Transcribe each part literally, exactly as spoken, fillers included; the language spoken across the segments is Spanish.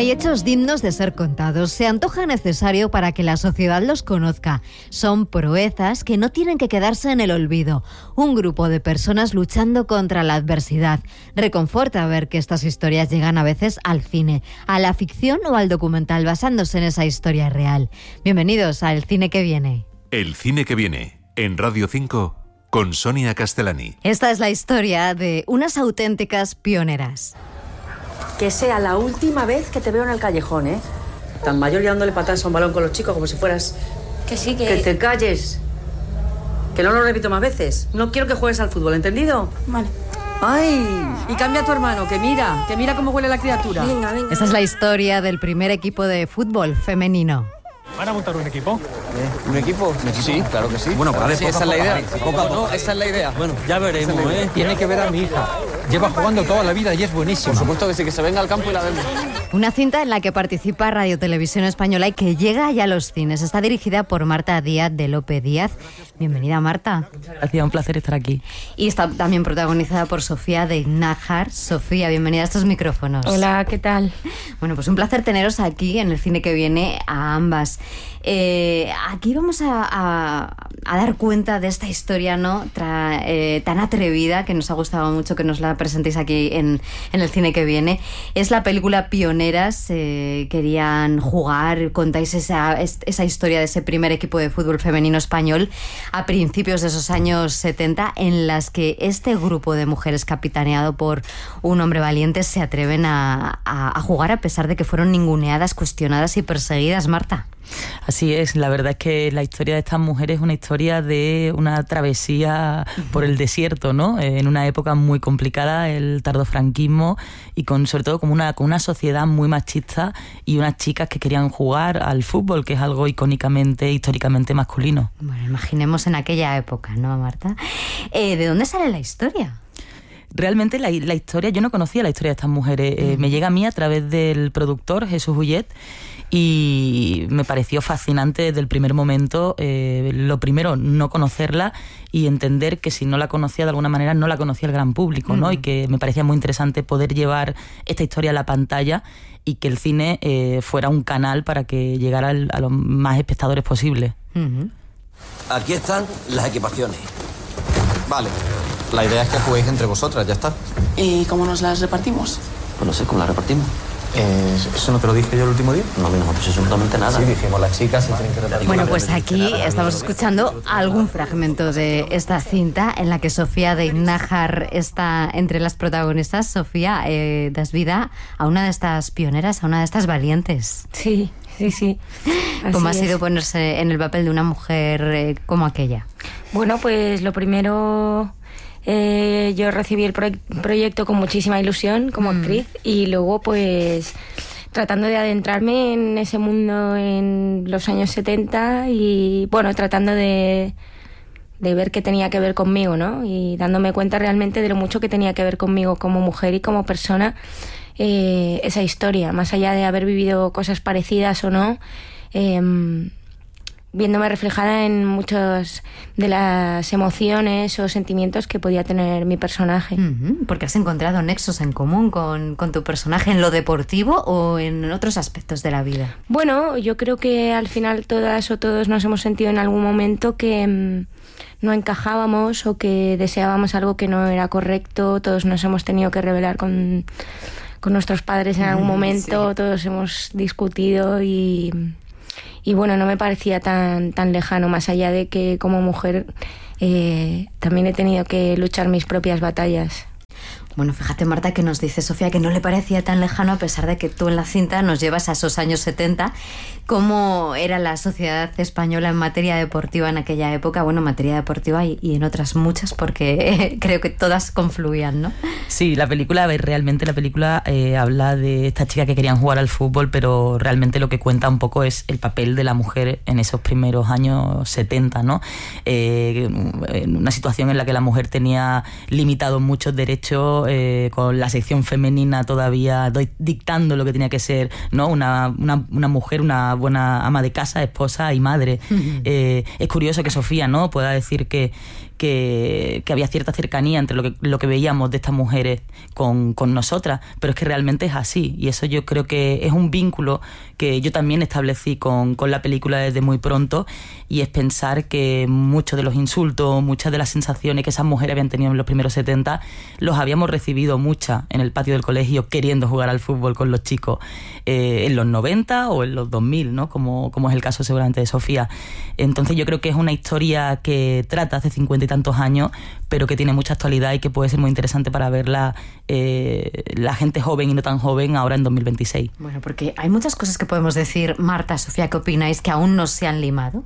Hay hechos dignos de ser contados. Se antoja necesario para que la sociedad los conozca. Son proezas que no tienen que quedarse en el olvido. Un grupo de personas luchando contra la adversidad. Reconforta ver que estas historias llegan a veces al cine, a la ficción o al documental basándose en esa historia real. Bienvenidos a El Cine que Viene. El Cine que Viene, en Radio cinco, con Sonia Castellani. Esta es la historia de unas auténticas pioneras. Que sea la última vez que te veo en el callejón, ¿eh? Tan mayor y dándole patadas a un balón con los chicos como si fueras... Que sí, que... Que te calles. Que no lo repito más veces. No quiero que juegues al fútbol, ¿entendido? Vale. ¡Ay! Y cambia a tu hermano, que mira, que mira cómo huele la criatura. Venga, venga. Esta es la historia del primer equipo de fútbol femenino. ¿Van a montar un equipo? ¿Eh? ¿Un equipo? Sí, claro que sí. Bueno, claro, sí, esa es la idea. Poco a poco. No, esa es la idea. Bueno, ya veremos, ¿eh? Tiene que ver a mi hija. Lleva jugando toda la vida y es buenísima. Por supuesto que sí, que se venga al campo y la vemos. Una cinta en la que participa Radio Televisión Española y que llega ya a los cines. Está dirigida por Marta Díaz de López Díaz. Bienvenida, Marta. Hacía un placer estar aquí. Y está también protagonizada por Sofía de Nájar. Sofía, bienvenida a estos micrófonos. Hola, ¿qué tal? Bueno, pues un placer teneros aquí en El Cine que Viene a ambas. Eh, aquí vamos a, a, a dar cuenta de esta historia, ¿no? Tra, eh, tan atrevida, que nos ha gustado mucho que nos la presentéis aquí en, en El Cine que Viene. Es la película Pioneras. Eh, querían jugar, contáis esa, esa historia de ese primer equipo de fútbol femenino español a principios de esos años setenta, en las que este grupo de mujeres capitaneado por un hombre valiente se atreven a, a, a jugar a pesar de que fueron ninguneadas, cuestionadas y perseguidas, Marta. Así es, la verdad es que la historia de estas mujeres es una historia de una travesía por el desierto, ¿no? En una época muy complicada, el tardofranquismo, y con sobre todo como una, con una sociedad muy machista y unas chicas que querían jugar al fútbol, que es algo icónicamente, históricamente masculino. Bueno, imaginemos en aquella época, ¿no, Marta? Eh, ¿De dónde sale la historia? Realmente la, la historia, yo no conocía la historia de estas mujeres, eh, me llega a mí a través del productor Jesús Ullet, y me pareció fascinante desde el primer momento, eh, lo primero, no conocerla y entender que si no la conocía de alguna manera no la conocía el gran público, ¿no? Mm. Y que me parecía muy interesante poder llevar esta historia a la pantalla y que el cine eh, fuera un canal para que llegara al, a los más espectadores posible. Uh-huh. Aquí están las equipaciones. Vale. La idea es que juguéis entre vosotras, ya está. ¿Y cómo nos las repartimos? Pues no sé cómo las repartimos. Eh, ¿Eso no te lo dije yo el último día? No, a mí no me puso absolutamente nada. Sí, dijimos, las chicas se tienen que repartir. Bueno, pues aquí estamos escuchando algún fragmento de esta cinta en la que Sofía de Nájar está entre las protagonistas. Sofía, eh, das vida a una de estas pioneras, a una de estas valientes. Sí, sí, sí. ¿Cómo ha Así sido es. ponerse en el papel de una mujer eh, como aquella? Bueno, pues lo primero... Eh, yo recibí el pro- proyecto con muchísima ilusión como mm. actriz, y luego pues tratando de adentrarme en ese mundo en los años setenta y bueno, tratando de, de ver qué tenía que ver conmigo, ¿no? Y dándome cuenta realmente de lo mucho que tenía que ver conmigo como mujer y como persona, eh, esa historia, más allá de haber vivido cosas parecidas o no, eh, viéndome reflejada en muchas de las emociones o sentimientos que podía tener mi personaje. Uh-huh, porque has encontrado nexos en común con, con tu personaje en lo deportivo o en otros aspectos de la vida. Bueno, yo creo que al final todas o todos nos hemos sentido en algún momento que mmm, no encajábamos o que deseábamos algo que no era correcto. Todos nos hemos tenido que rebelar con, con nuestros padres en algún momento, sí. Todos hemos discutido y... Y bueno, no me parecía tan, tan lejano, más allá de que como mujer eh, también he tenido que luchar mis propias batallas. Bueno, fíjate, Marta, que nos dice Sofía que no le parecía tan lejano, a pesar de que tú en la cinta nos llevas a esos años setenta. ¿Cómo era la sociedad española en materia deportiva en aquella época? Bueno, en materia deportiva y, y en otras muchas, porque eh, creo que todas confluían, ¿no? Sí, la película, realmente la película eh, habla de estas chicas que querían jugar al fútbol, pero realmente lo que cuenta un poco es el papel de la mujer en esos primeros años setenta, ¿no? Eh, en una situación en la que la mujer tenía limitados muchos derechos, eh, con la sección femenina todavía do- dictando lo que tenía que ser, ¿no? Una, una, una mujer, una buena ama de casa, esposa y madre. Uh-huh. Eh, es curioso que Sofía, ¿no?, pueda decir que que, que había cierta cercanía entre lo que, lo que veíamos de estas mujeres con, con nosotras, pero es que realmente es así, y eso yo creo que es un vínculo que yo también establecí con, con la película desde muy pronto, y es pensar que muchos de los insultos, muchas de las sensaciones que esas mujeres habían tenido en los primeros setenta, los habíamos recibido muchas en el patio del colegio queriendo jugar al fútbol con los chicos eh, en los noventa o en los dos mil, ¿no? Como, como es el caso seguramente de Sofía. Entonces yo creo que es una historia que trata hace cincuenta y tantos años, pero que tiene mucha actualidad y que puede ser muy interesante para verla eh, la gente joven y no tan joven ahora en dos mil veintiséis. Bueno, porque hay muchas cosas que podemos decir. Marta, Sofía, ¿qué opináis que aún no se han limado?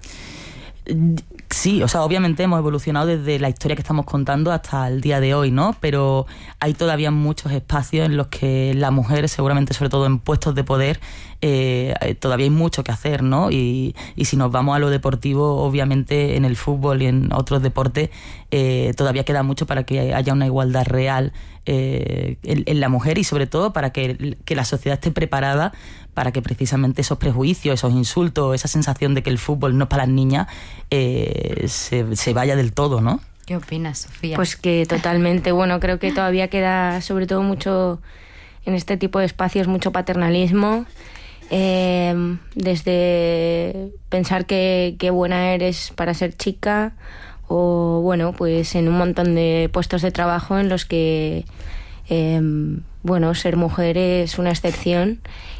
Sí, o sea, obviamente hemos evolucionado desde la historia que estamos contando hasta el día de hoy, ¿no? Pero hay todavía muchos espacios en los que la mujer, seguramente sobre todo en puestos de poder, eh, todavía hay mucho que hacer, ¿no? Y, y si nos vamos a lo deportivo, obviamente en el fútbol y en otros deportes eh, todavía queda mucho para que haya una igualdad real eh, en, en la mujer, y sobre todo para que, que la sociedad esté preparada para que precisamente esos prejuicios, esos insultos, esa sensación de que el fútbol no es para las niñas, eh, se, se vaya del todo, ¿no? ¿Qué opinas, Sofía? Pues que totalmente, bueno, creo que todavía queda sobre todo mucho, en este tipo de espacios, mucho paternalismo, eh, desde pensar que, que buena eres para ser chica, o bueno, pues en un montón de puestos de trabajo en los que, eh, bueno, ser mujer es una excepción.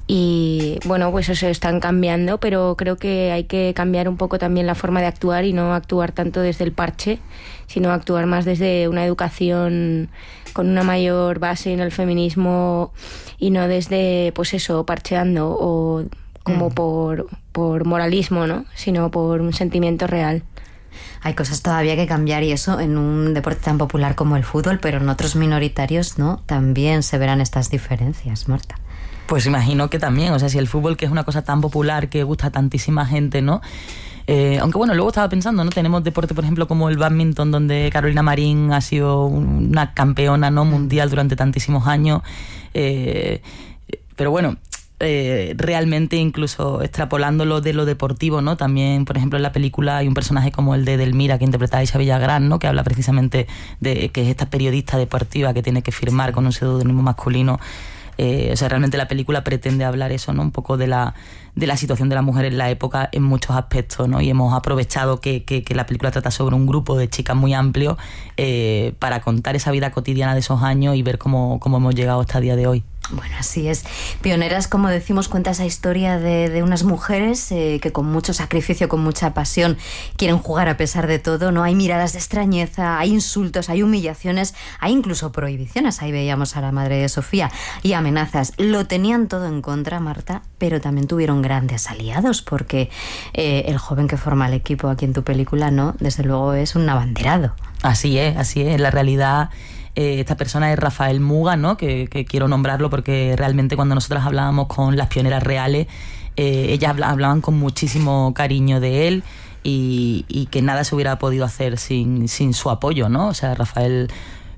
Y bueno, pues eso están cambiando, pero creo que hay que cambiar un poco también la forma de actuar y no actuar tanto desde el parche, sino actuar más desde una educación con una mayor base en el feminismo y no desde, pues eso, parcheando o como mm. por, por moralismo, ¿no? Sino por un sentimiento real. Hay cosas todavía que cambiar, y eso en un deporte tan popular como el fútbol, pero en otros minoritarios, ¿no? También se verán estas diferencias, Marta. Pues imagino que también, o sea, si el fútbol, que es una cosa tan popular, que gusta a tantísima gente, ¿no? Eh, aunque bueno, luego estaba pensando, ¿no? Tenemos deporte, por ejemplo, como el bádminton, donde Carolina Marín ha sido una campeona, ¿no? mundial durante tantísimos años. Eh, pero bueno, eh, realmente incluso extrapolándolo de lo deportivo, ¿no? También, por ejemplo, en la película hay un personaje como el de Delmira, que interpreta a Isa Villagrán, ¿no? Que habla precisamente de que es esta periodista deportiva que tiene que firmar con un seudónimo masculino. Eh, o sea, realmente la película pretende hablar eso, ¿no? Un poco de la, de la situación de la mujer en la época en muchos aspectos, ¿no? Y hemos aprovechado que, que, que la película trata sobre un grupo de chicas muy amplio eh, para contar esa vida cotidiana de esos años y ver cómo, cómo hemos llegado hasta el día de hoy. Bueno, así es. Pioneras, como decimos, cuenta esa historia de, de unas mujeres eh, que con mucho sacrificio, con mucha pasión, quieren jugar a pesar de todo, ¿no? Hay miradas de extrañeza, hay insultos, hay humillaciones, hay incluso prohibiciones. Ahí veíamos a la madre de Sofía, y amenazas. Lo tenían todo en contra, Marta, pero también tuvieron grandes aliados, porque eh, el joven que forma el equipo aquí en tu película, ¿no? Desde luego es un abanderado. Así es, así es. En la realidad, Eh, esta persona es Rafael Muga, ¿no? Que, que quiero nombrarlo porque realmente cuando nosotras hablábamos con las pioneras reales, eh, ellas hablaban con muchísimo cariño de él, y, y que nada se hubiera podido hacer sin, sin su apoyo, ¿no? O sea, Rafael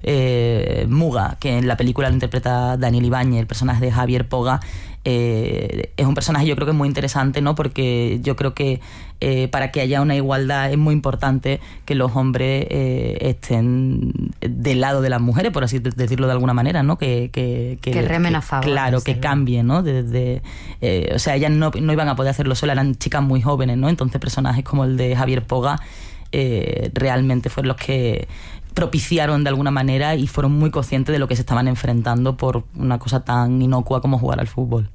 eh, Muga, que en la película lo interpreta Daniel Ibáñez, el personaje de Javier Poga, eh, es un personaje, yo creo que es muy interesante, ¿no? Porque yo creo que eh, para que haya una igualdad es muy importante que los hombres eh, estén del lado de las mujeres, por así decirlo de alguna manera, ¿no? Que, que, que, que remen a favor. Claro, que cambien, ¿no? Desde, eh, o sea, ellas no, no iban a poder hacerlo solas, eran chicas muy jóvenes, ¿no? Entonces personajes como el de Javier Poga eh, realmente fueron los que propiciaron de alguna manera y fueron muy conscientes de lo que se estaban enfrentando por una cosa tan inocua como jugar al fútbol.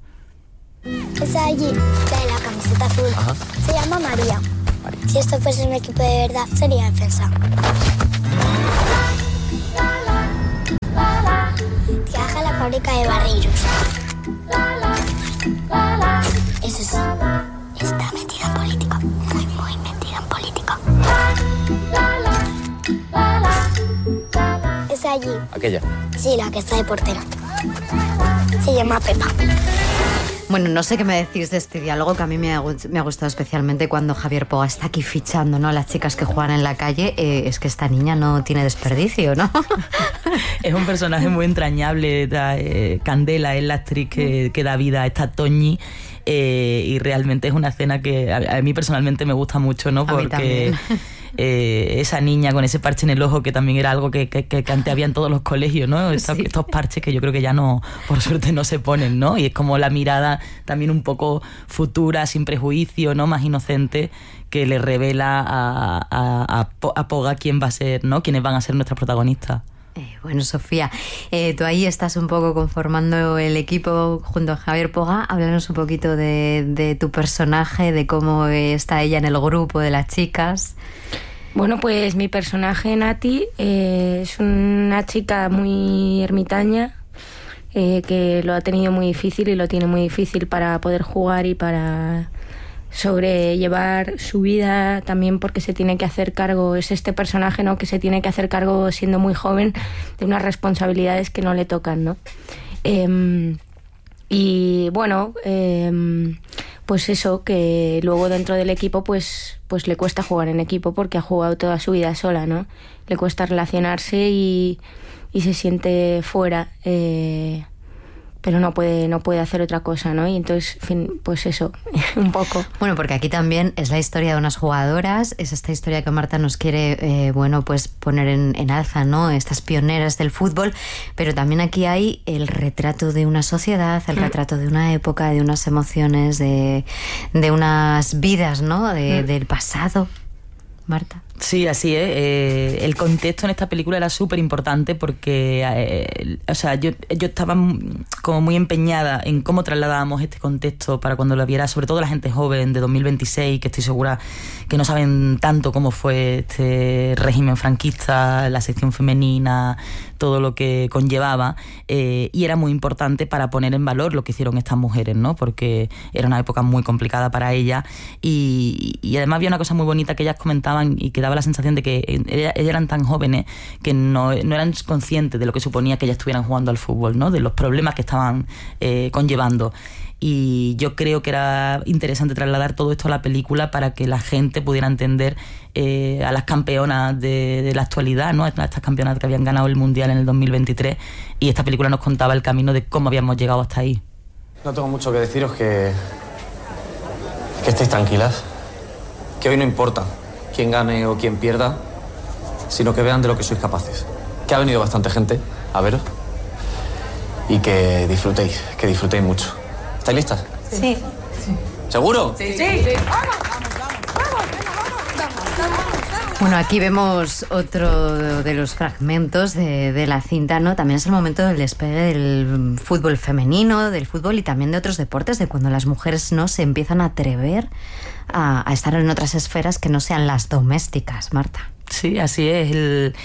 Esa allí, la de la camiseta azul, Ajá. se llama María. María. Si esto fuese un equipo de verdad, sería defensa. Trabaja en la fábrica de Barreiros. Eso sí, está metida en política, muy, muy metida en política. Esa allí. ¿Aquella? Sí, la que está de portera. Se llama Pepa. Bueno, no sé qué me decís de este diálogo, que a mí me ha, me ha gustado especialmente cuando Javier Poga está aquí fichando, ¿no?, a las chicas que juegan en la calle. Eh, es que esta niña no tiene desperdicio, ¿no? Es un personaje muy entrañable. Da, eh, Candela es la actriz que, que da vida a esta Toñi. Eh, y realmente es una escena que a, a mí personalmente me gusta mucho, ¿no? Porque eh, esa niña con ese parche en el ojo, que también era algo que, que, que antes había en todos los colegios, ¿no? Estos, sí. estos parches que yo creo que ya no, por suerte no se ponen, ¿no? Y es como la mirada también un poco futura, sin prejuicio, ¿no? Más inocente, que le revela a, a, a, a Poga quién va a ser, ¿no? Quiénes van a ser nuestras protagonistas. Eh, bueno, Sofía, eh, tú ahí estás un poco conformando el equipo junto a Javier Poga. Háblanos un poquito de, de tu personaje, de cómo está ella en el grupo de las chicas. Bueno, pues mi personaje, Nati, eh, es una chica muy ermitaña, eh, que lo ha tenido muy difícil y lo tiene muy difícil para poder jugar y para sobrellevar su vida, también porque se tiene que hacer cargo, es este personaje, ¿no?, que se tiene que hacer cargo siendo muy joven de unas responsabilidades que no le tocan, ¿no? Eh, y bueno, eh, pues eso, que luego dentro del equipo pues, pues le cuesta jugar en equipo porque ha jugado toda su vida sola, ¿no? Le cuesta relacionarse y, y se siente fuera, eh, pero no puede, no puede hacer otra cosa, ¿no? Y entonces, en fin, pues eso, un poco. Bueno, porque aquí también es la historia de unas jugadoras, es esta historia que Marta nos quiere, eh, bueno, pues poner en, en alza, ¿no? Estas pioneras del fútbol, pero también aquí hay el retrato de una sociedad, el mm. retrato de una época, de unas emociones, de, de unas vidas, ¿no? De, mm. del pasado. Marta. Sí, así es. Eh, el contexto en esta película era súper importante porque, eh, o sea, yo, yo estaba como muy empeñada en cómo trasladábamos este contexto para cuando lo viera, sobre todo la gente joven de dos mil veintiséis, que estoy segura que no saben tanto cómo fue este régimen franquista, la sección femenina, todo lo que conllevaba, eh, y era muy importante para poner en valor lo que hicieron estas mujeres, ¿no? Porque era una época muy complicada para ellas y, y además había una cosa muy bonita que ellas comentaban y que daba la sensación de que ellas, ellas eran tan jóvenes que no, no eran conscientes de lo que suponía que ellas estuvieran jugando al fútbol, ¿no? De los problemas que estaban eh, conllevando. Y yo creo que era interesante trasladar todo esto a la película para que la gente pudiera entender eh, a las campeonas de, de la actualidad, ¿no? Estas campeonas que habían ganado el Mundial en el dos mil veintitrés, y esta película nos contaba el camino de cómo habíamos llegado hasta ahí. No tengo mucho que deciros, que, que estéis tranquilas, que hoy no importa quién gane o quién pierda, sino que vean de lo que sois capaces. Que ha venido bastante gente a veros y que disfrutéis, que disfrutéis mucho. ¿Estáis listas? Sí. sí. ¿Seguro? Sí. sí. sí. Vamos, vamos, vamos. Vamos, bueno, aquí vemos otro de los fragmentos de, de la cinta, ¿no? También es el momento del despegue del fútbol femenino, del fútbol y también de otros deportes, de cuando las mujeres no se empiezan a atrever a, a estar en otras esferas que no sean las domésticas, Marta. Sí, así es. El...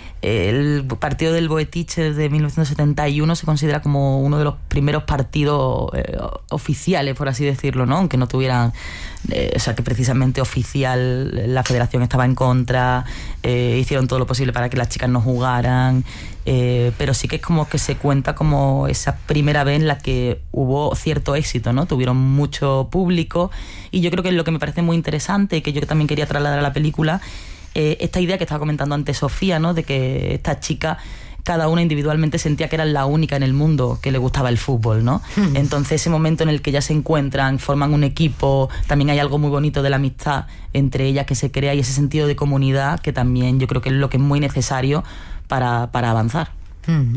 El partido del Boetiche de mil novecientos setenta y uno se considera como uno de los primeros partidos eh, oficiales, por así decirlo, ¿no? Aunque no tuvieran, eh, o sea, que precisamente oficial la federación estaba en contra, eh, hicieron todo lo posible para que las chicas no jugaran, eh, pero sí que es como que se cuenta como esa primera vez en la que hubo cierto éxito, ¿no? Tuvieron mucho público y yo creo que es lo que me parece muy interesante y que yo también quería trasladar a la película. Eh, esta idea que estaba comentando antes Sofía, ¿no? De que estas chicas, cada una individualmente sentía que eran la única en el mundo que le gustaba el fútbol, ¿no? Mm. Entonces ese momento en el que ya se encuentran, forman un equipo, también hay algo muy bonito de la amistad entre ellas que se crea y ese sentido de comunidad que también yo creo que es lo que es muy necesario para, para avanzar. Mm.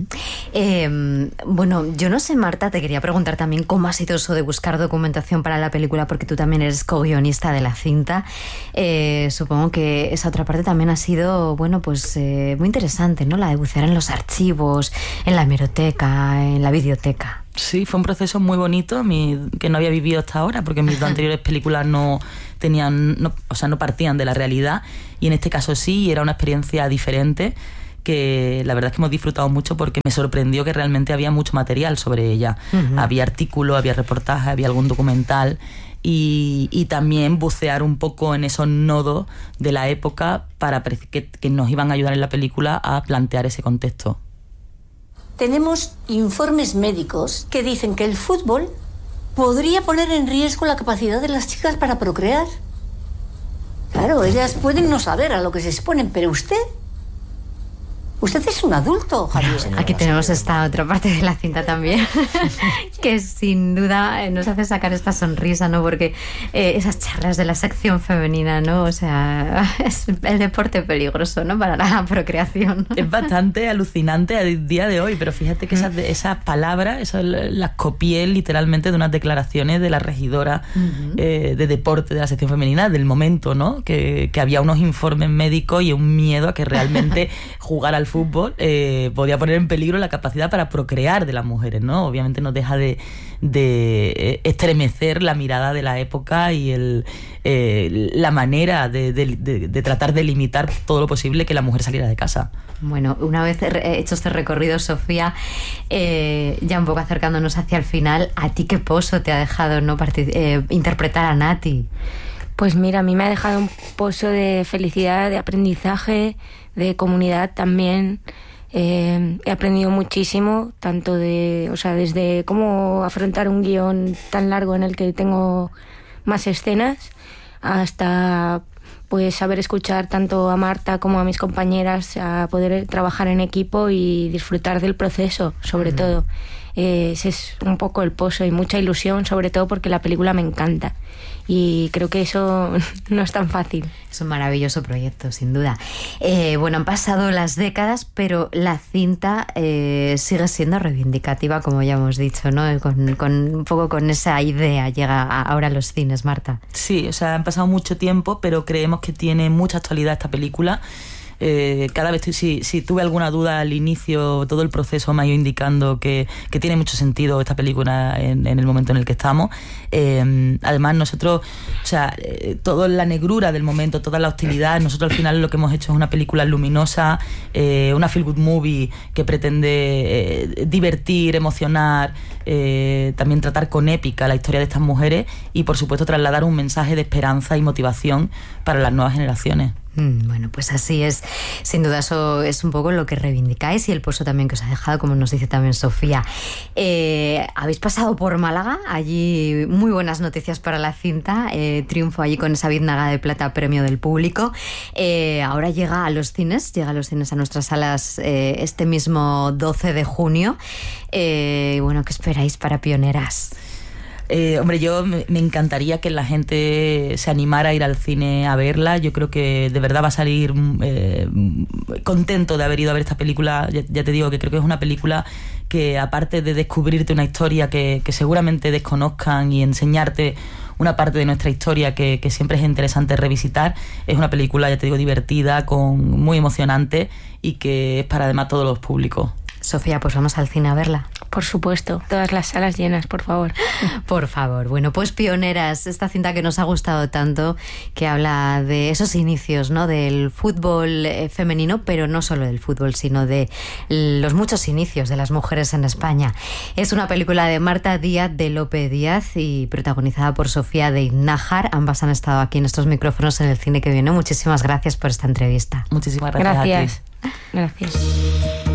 Eh, bueno, yo no sé, Marta, te quería preguntar también cómo ha sido eso de buscar documentación para la película, porque tú también eres co-guionista de la cinta. Eh, supongo que esa otra parte también ha sido, bueno, pues eh, muy interesante, ¿no? La de bucear en los archivos, en la hemeroteca, en la videoteca. Sí, fue un proceso muy bonito, mi, que no había vivido hasta ahora, porque mis dos anteriores películas no tenían, no, o sea, no partían de la realidad, y en este caso sí, era una experiencia diferente, que la verdad es que hemos disfrutado mucho porque me sorprendió que realmente había mucho material sobre ella. Uh-huh. Había artículos, había reportajes, había algún documental y, y también bucear un poco en esos nodos de la época para que, que nos iban a ayudar en la película a plantear ese contexto. Tenemos informes médicos que dicen que el fútbol podría poner en riesgo la capacidad de las chicas para procrear. Claro, ellas pueden no saber a lo que se exponen, pero usted... Usted es un adulto, Javier. Aquí tenemos esta otra parte de la cinta también, que sin duda nos hace sacar esta sonrisa, ¿no? Porque eh, esas charlas de la sección femenina, ¿no? O sea, es el deporte peligroso, ¿no? Para la procreación. Es bastante alucinante a día de hoy, pero fíjate que esas, esas palabras, esas las copié literalmente de unas declaraciones de la regidora uh-huh. eh, de deporte de la sección femenina del momento, ¿no? Que, que había unos informes médicos y un miedo a que realmente jugar al fútbol eh, podía poner en peligro la capacidad para procrear de las mujeres, ¿no? Obviamente no deja de, de estremecer la mirada de la época y el, eh, la manera de, de, de, de tratar de limitar todo lo posible que la mujer saliera de casa. Bueno, una vez hecho este recorrido, Sofía, eh, ya un poco acercándonos hacia el final, ¿a ti qué pozo te ha dejado no partic- eh, interpretar a Nati? Pues mira, a mí me ha dejado un pozo de felicidad, de aprendizaje, de comunidad también. Eh, he aprendido muchísimo, tanto de, o sea, desde cómo afrontar un guión tan largo en el que tengo más escenas, hasta pues saber escuchar tanto a Marta como a mis compañeras, a poder trabajar en equipo y disfrutar del proceso, sobre mm. todo. Eh, ese es un poco el pozo y mucha ilusión, sobre todo porque la película me encanta. Y creo que eso no es tan fácil. Es un maravilloso proyecto, sin duda. Eh, bueno, han pasado las décadas, pero la cinta eh, sigue siendo reivindicativa, como ya hemos dicho, ¿no? Con, con, un poco con esa idea llega a, ahora a los cines, Marta. Sí, o sea, han pasado mucho tiempo, pero creemos que tiene mucha actualidad esta película. Eh, cada vez, si, si tuve alguna duda al inicio, todo el proceso me ha ido indicando que, que tiene mucho sentido esta película en, en el momento en el que estamos. Eh, además, nosotros, o sea, eh, toda la negrura del momento, toda la hostilidad, nosotros al final lo que hemos hecho es una película luminosa, eh, una feel good movie que pretende eh, divertir, emocionar, eh, también tratar con épica la historia de estas mujeres y, por supuesto, trasladar un mensaje de esperanza y motivación para las nuevas generaciones. Bueno, pues así es. Sin duda eso es un poco lo que reivindicáis y el pozo también que os ha dejado, como nos dice también Sofía. Eh, habéis pasado por Málaga, allí muy buenas noticias para la cinta, eh, triunfo allí con esa biznaga de plata, premio del público. Eh, ahora llega a los cines, llega a los cines, a nuestras salas eh, este mismo doce de junio. Eh, bueno, ¿qué esperáis para Pioneras? Eh, hombre, yo me, me encantaría que la gente se animara a ir al cine a verla. Yo creo que de verdad va a salir eh, contento de haber ido a ver esta película. Ya, ya te digo que creo que es una película que, aparte de descubrirte una historia que, que seguramente desconozcan y enseñarte una parte de nuestra historia que, que siempre es interesante revisitar, es una película, ya te digo, divertida, con muy emocionante y que es para además todos los públicos. Sofía, pues vamos al cine a verla. Por supuesto, todas las salas llenas, por favor. Por favor. Bueno, pues Pioneras, esta cinta que nos ha gustado tanto, que habla de esos inicios, ¿no? Del fútbol eh, femenino, pero no solo del fútbol, sino de los muchos inicios de las mujeres en España. Es una película de Marta Díaz de Lope Díaz y protagonizada por Sofía de Nájar. Ambas han estado aquí en estos micrófonos en el Cine que Viene. Muchísimas gracias por esta entrevista. Muchísimas gracias. Gracias. Gracias.